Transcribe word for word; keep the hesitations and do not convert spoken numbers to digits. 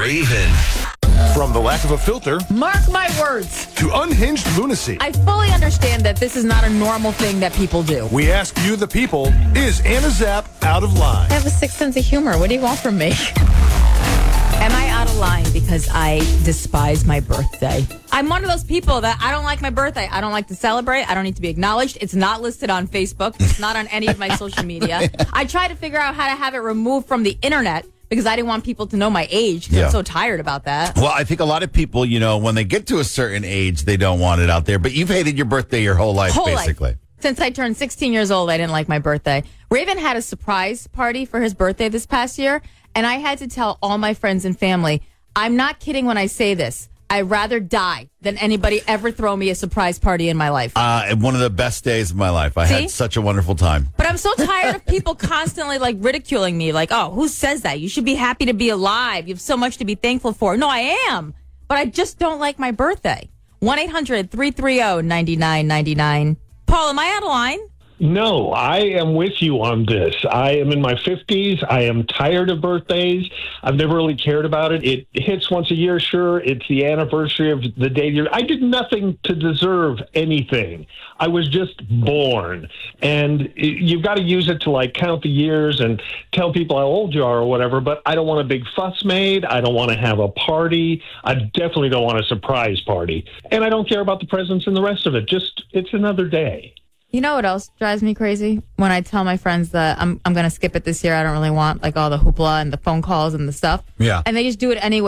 Raven. From the lack of a filter Mark my words. to unhinged lunacy, I fully understand that this is not a normal thing that people do. we ask you, the people, is Anna Zapp out of line? I have a sick sense of humor. What do you want from me? Am I out of line because I despise my birthday? I'm one of those people that I don't like my birthday. I don't like to celebrate. I don't need to be acknowledged. It's not listed on Facebook. It's not on any of my social media. I tried to figure out how to have it removed from the internet because I didn't want people to know my age because Yeah. I'm so tired about that. Well, I think a lot of people, you know, when they get to a certain age, they don't want it out there. But you've hated your birthday your whole life, Whole basically. life. Since I turned sixteen years old, I didn't like my birthday. Raven had a surprise party for his birthday this past year, and I had to tell all my friends and family, I'm not kidding when I say this. I'd rather die than anybody ever throw me a surprise party in my life. Uh, one of the best days of my life. I See? had such a wonderful time. But I'm so tired of people constantly like ridiculing me. Like, oh, who says that? You should be happy to be alive. You have so much to be thankful for. No, I am. But I just don't like my birthday. one eight hundred three three zero nine nine nine nine. Paul, am I out of line? No, I am with you on this. I am in my fifties. I am tired of birthdays. I've never really cared about it. It hits once a year, sure. It's the anniversary of the day. You're, I did nothing to deserve anything. I was just born. And it, you've got to use it to, like, count the years and tell people how old you are or whatever. But I don't want a big fuss made. I don't want to have a party. I definitely don't want a surprise party. And I don't care about the presents and the rest of it. Just, it's another day. You know what else drives me crazy? When I tell my friends that I'm I'm going to skip it this year. I don't really want like all the hoopla and the phone calls and the stuff. Yeah. And they just do it anyway.